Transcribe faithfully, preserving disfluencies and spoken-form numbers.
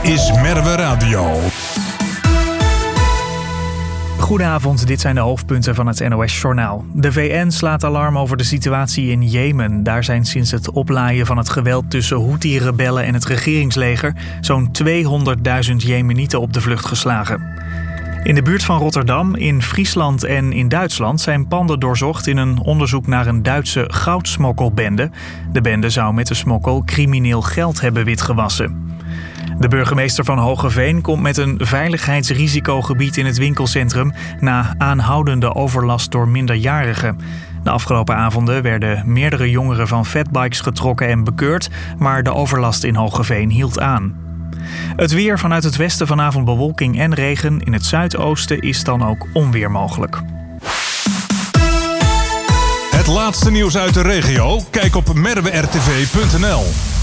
is Merwe Radio. Goedenavond, dit zijn de hoofdpunten van het N O S-journaal. De V N slaat alarm over de situatie in Jemen. Daar zijn sinds het oplaaien van het geweld tussen Houthi-rebellen en het regeringsleger zo'n tweehonderdduizend Jemenieten op de vlucht geslagen. In de buurt van Rotterdam, in Friesland en in Duitsland zijn panden doorzocht in een onderzoek naar een Duitse goudsmokkelbende. De bende zou met de smokkel crimineel geld hebben witgewassen. De burgemeester van Hoogeveen komt met een veiligheidsrisicogebied in het winkelcentrum na aanhoudende overlast door minderjarigen. De afgelopen avonden werden meerdere jongeren van fatbikes getrokken en bekeurd, maar de overlast in Hoogeveen hield aan. Het weer: vanuit het westen vanavond bewolking en regen. In het zuidoosten is dan ook onweer mogelijk. Het laatste nieuws uit de regio? Kijk op merwe r t v punt n l.